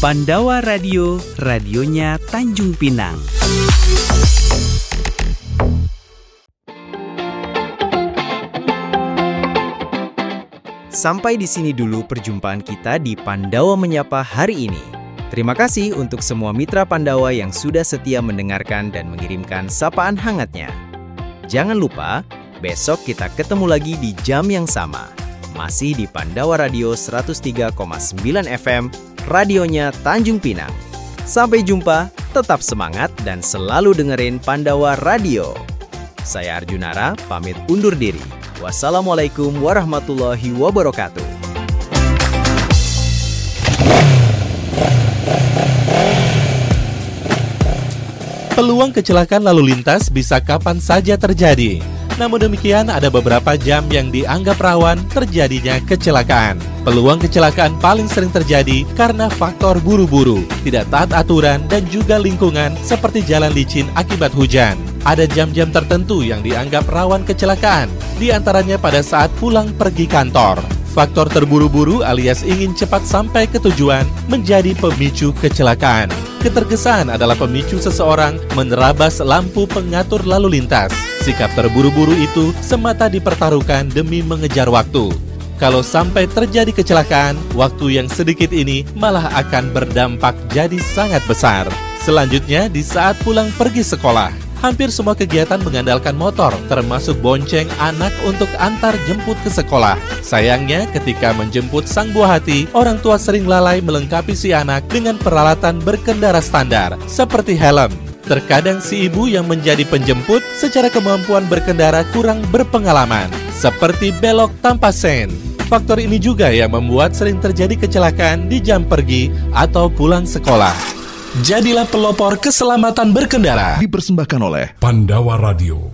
Pandawa Radio, radionya Tanjung Pinang. Sampai di sini dulu perjumpaan kita di Pandawa Menyapa hari ini. Terima kasih untuk semua mitra Pandawa yang sudah setia mendengarkan dan mengirimkan sapaan hangatnya. Jangan lupa, besok kita ketemu lagi di jam yang sama. Masih di Pandawa Radio 103,9 FM, radionya Tanjung Pinang. Sampai jumpa, tetap semangat dan selalu dengerin Pandawa Radio. Saya Arjunara, pamit undur diri. Wassalamualaikum warahmatullahi wabarakatuh. Peluang kecelakaan lalu lintas bisa kapan saja terjadi. Namun demikian, ada beberapa jam yang dianggap rawan terjadinya kecelakaan. Peluang kecelakaan paling sering terjadi karena faktor buru-buru, tidak taat aturan, dan juga lingkungan seperti jalan licin akibat hujan. Ada jam-jam tertentu yang dianggap rawan kecelakaan, di antaranya pada saat pulang pergi kantor. Faktor terburu-buru alias ingin cepat sampai ke tujuan menjadi pemicu kecelakaan. Ketergesaan adalah pemicu seseorang menerabas lampu pengatur lalu lintas. Sikap terburu-buru itu semata dipertaruhkan demi mengejar waktu. Kalau sampai terjadi kecelakaan, waktu yang sedikit ini malah akan berdampak jadi sangat besar. Selanjutnya, di saat pulang pergi sekolah, hampir semua kegiatan mengandalkan motor, termasuk bonceng anak untuk antar jemput ke sekolah. Sayangnya, ketika menjemput sang buah hati, orang tua sering lalai melengkapi si anak dengan peralatan berkendara standar, seperti helm. Terkadang si ibu yang menjadi penjemput secara kemampuan berkendara kurang berpengalaman, seperti belok tanpa sen. Faktor ini juga yang membuat sering terjadi kecelakaan di jam pergi atau pulang sekolah. Jadilah pelopor keselamatan berkendara. Dipersembahkan oleh Pandawa Radio.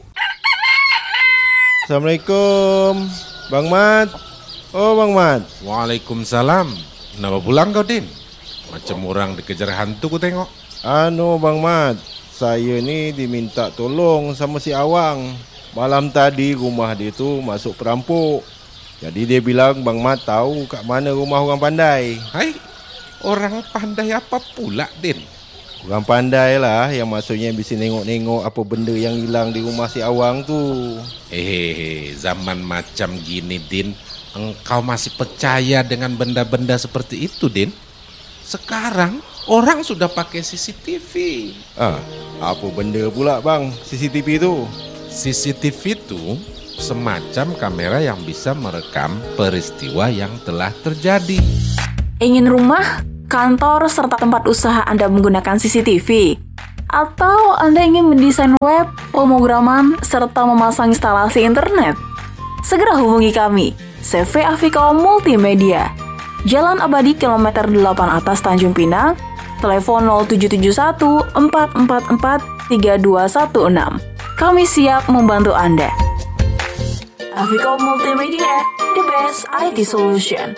Assalamualaikum, Bang Mat. Oh, Bang Mat. Waalaikumsalam. Kenapa pulang kau, Din? Macam orang dikejar hantu ku tengok. Bang Mat, saya ni diminta tolong sama si Awang. Malam tadi rumah dia tu masuk perampok. Jadi dia bilang Bang Mat tahu kat mana rumah orang pandai. Hai, orang pandai apa pula, Din? Orang pandai lah yang maksudnya bisa nengok-nengok apa benda yang hilang di rumah si Awang tu. Zaman macam gini, Din, engkau masih percaya dengan benda-benda seperti itu, Din? Sekarang orang sudah pakai CCTV. Apa benda pula bang CCTV tu? CCTV itu semacam kamera yang bisa merekam peristiwa yang telah terjadi. Ingin rumah, kantor, serta tempat usaha Anda menggunakan CCTV? Atau Anda ingin mendesain web, pemrograman, serta memasang instalasi internet? Segera hubungi kami, CV Afiko Multimedia. Jalan Abadi Kilometer 8 atas Tanjung Pinang, telepon 0771 444 3216. Kami siap membantu Anda. Afiko Multimedia, the best IT solution.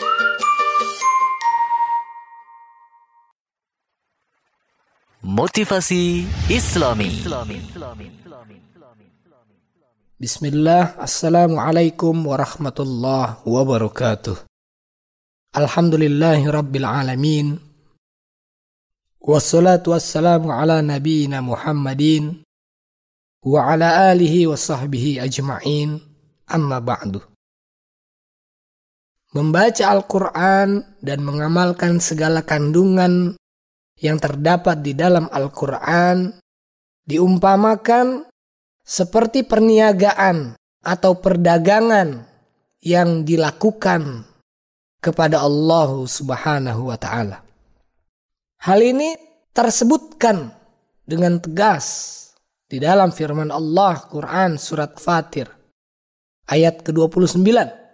Motivasi Islami. Bismillah, Assalamualaikum warahmatullahi wabarakatuh. Alhamdulillahi Rabbil Alamin. Wassalatu wassalamu ala nabiyina Muhammadin wa ala alihi wa sahbihi ajma'in. Amma ba'du. Membaca Al-Quran dan mengamalkan segala kandungan yang terdapat di dalam Al-Quran diumpamakan seperti perniagaan atau perdagangan yang dilakukan kepada Allah Subhanahu wa ta'ala. Hal ini tersebutkan dengan tegas di dalam firman Allah Quran surat Fatir ayat ke-29.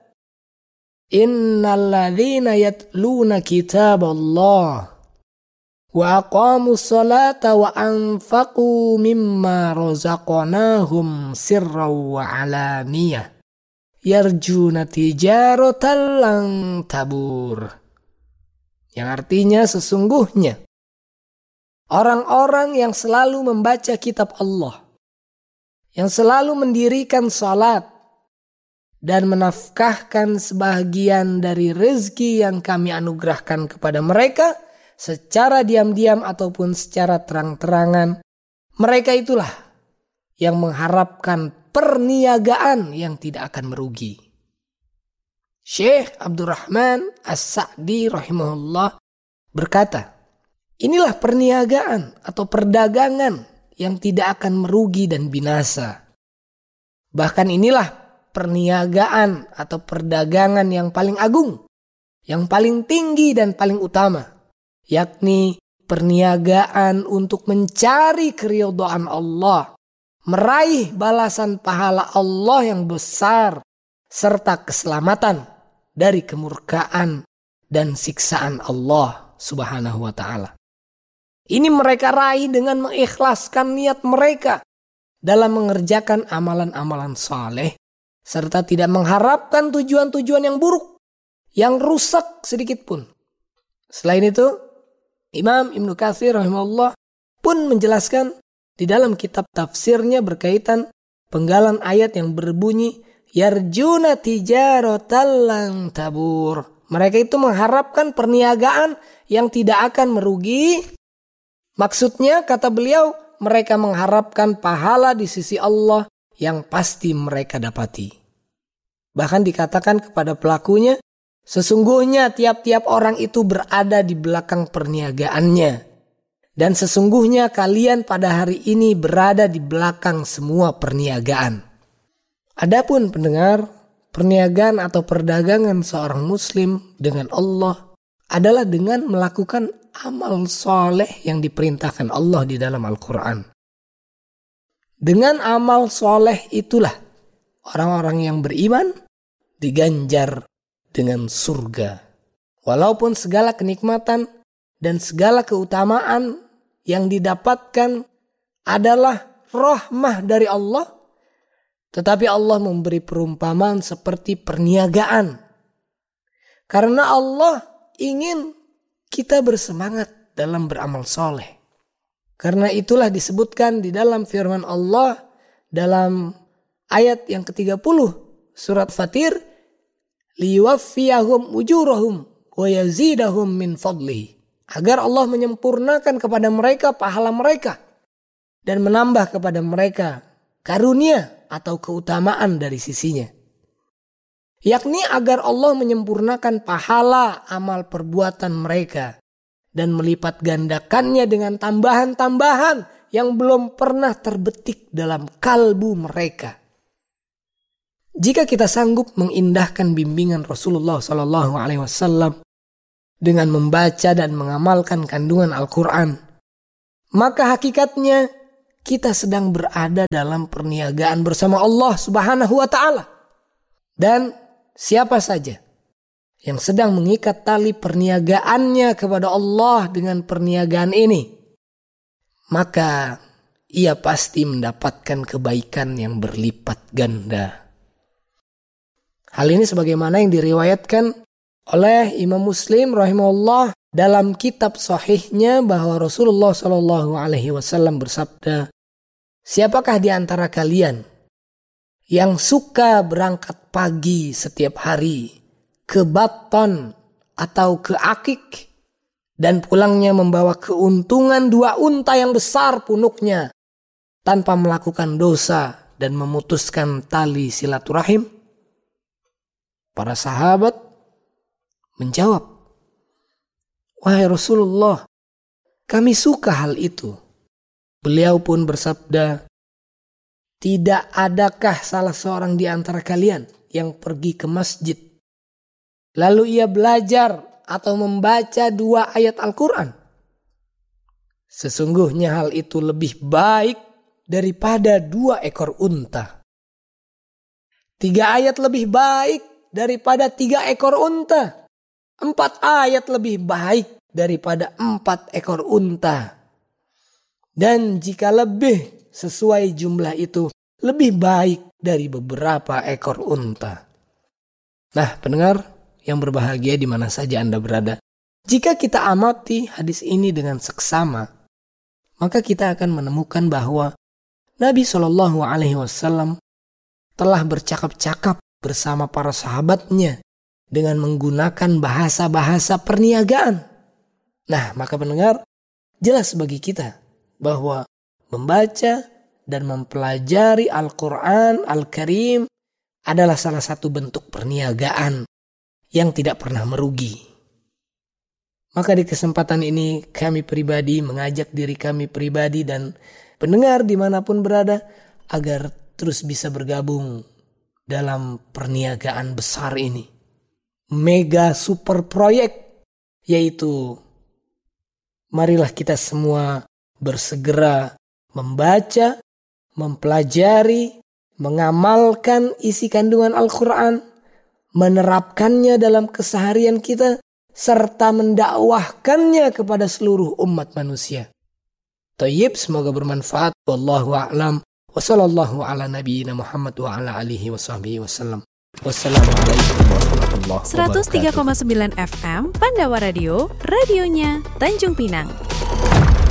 Innal ladzina yatluna kitaballah wa aqamus salata wa anfaqu mimma razaqnahum sirran wa alaniyah yarjuna tijaratan lan tabur. Yang artinya sesungguhnya orang-orang yang selalu membaca kitab Allah, yang selalu mendirikan salat dan menafkahkan sebahagian dari rezeki yang kami anugerahkan kepada mereka secara diam-diam ataupun secara terang-terangan, mereka itulah yang mengharapkan perniagaan yang tidak akan merugi. Syekh Abdurrahman As-Sa'di rahimahullah berkata, inilah perniagaan atau perdagangan yang tidak akan merugi dan binasa. Bahkan inilah perniagaan atau perdagangan yang paling agung, yang paling tinggi dan paling utama, yakni perniagaan untuk mencari keridhaan Allah, meraih balasan pahala Allah yang besar, serta keselamatan dari kemurkaan dan siksaan Allah Subhanahu wa ta'ala. Ini mereka raih dengan mengikhlaskan niat mereka dalam mengerjakan amalan-amalan saleh, serta tidak mengharapkan tujuan-tujuan yang buruk, yang rusak sedikit pun. Selain itu, Imam Ibnu Katsir rahimahullah pun menjelaskan di dalam kitab tafsirnya berkaitan penggalan ayat yang berbunyi yarjuna tijaratan lan tabur. Mereka itu mengharapkan perniagaan yang tidak akan merugi. Maksudnya, kata beliau, mereka mengharapkan pahala di sisi Allah yang pasti mereka dapati. Bahkan dikatakan kepada pelakunya, sesungguhnya tiap-tiap orang itu berada di belakang perniagaannya. Dan sesungguhnya kalian pada hari ini berada di belakang semua perniagaan. Adapun pendengar, perniagaan atau perdagangan seorang muslim dengan Allah adalah dengan melakukan amal soleh yang diperintahkan Allah di dalam Al-Quran. Dengan amal soleh itulah orang-orang yang beriman diganjar dengan surga. Walaupun segala kenikmatan dan segala keutamaan yang didapatkan adalah rahmah dari Allah, tetapi Allah memberi perumpamaan seperti perniagaan. Karena Allah ingin kita bersemangat dalam beramal soleh. Karena itulah disebutkan di dalam firman Allah dalam ayat yang ke-30 surat Fatir, liyuwaffiyahum ujurahum wa yazidahum min fadlihi. Agar Allah menyempurnakan kepada mereka pahala mereka dan menambah kepada mereka karunia atau keutamaan dari sisinya. Yakni agar Allah menyempurnakan pahala amal perbuatan mereka dan melipat gandakannya dengan tambahan-tambahan yang belum pernah terbetik dalam kalbu mereka. Jika kita sanggup mengindahkan bimbingan Rasulullah SAW dengan membaca dan mengamalkan kandungan Al-Quran, maka hakikatnya kita sedang berada dalam perniagaan bersama Allah Subhanahu wa ta'ala. Dan siapa saja yang sedang mengikat tali perniagaannya kepada Allah dengan perniagaan ini, maka ia pasti mendapatkan kebaikan yang berlipat ganda. Hal ini sebagaimana yang diriwayatkan oleh Imam Muslim rahimahullah dalam kitab sahihnya bahwa Rasulullah SAW bersabda, siapakah di antara kalian yang suka berangkat pagi setiap hari ke Baton atau ke Akik dan pulangnya membawa keuntungan 2 unta yang besar punuknya tanpa melakukan dosa dan memutuskan tali silaturahim? Para sahabat menjawab, wahai Rasulullah, kami suka hal itu. Beliau pun bersabda, tidak adakah salah seorang di antara kalian yang pergi ke masjid, lalu ia belajar atau membaca 2 ayat Al-Quran? Sesungguhnya hal itu lebih baik daripada 2 ekor unta. 3 ayat lebih baik daripada 3 ekor unta. 4 ayat lebih baik daripada 4 ekor unta. Dan jika lebih sesuai jumlah itu, lebih baik dari beberapa ekor unta. Nah, pendengar yang berbahagia di mana saja Anda berada, jika kita amati hadis ini dengan seksama, maka kita akan menemukan bahwa Nabi SAW telah bercakap-cakap bersama para sahabatnya dengan menggunakan bahasa-bahasa perniagaan. Nah, maka pendengar, jelas bagi kita bahwa membaca dan mempelajari Al-Quran Al-Karim adalah salah satu bentuk perniagaan yang tidak pernah merugi. Maka di kesempatan ini kami pribadi mengajak diri kami pribadi dan pendengar dimanapun berada agar terus bisa bergabung dalam perniagaan besar ini. Mega super proyek, yaitu marilah kita semua bersegera membaca, mempelajari, mengamalkan isi kandungan Al-Quran, menerapkannya dalam keseharian kita, serta mendakwahkannya kepada seluruh umat manusia. Thayyib, semoga bermanfaat. Wallahu a'lam. Wa sallallahu ala nabiyyina Muhammad wa ala alihi wa sahbihi wasallam. Wassalamualaikum warahmatullahi wabarakatuh. 103,9 FM Pandawa Radio, radionya Tanjung Pinang.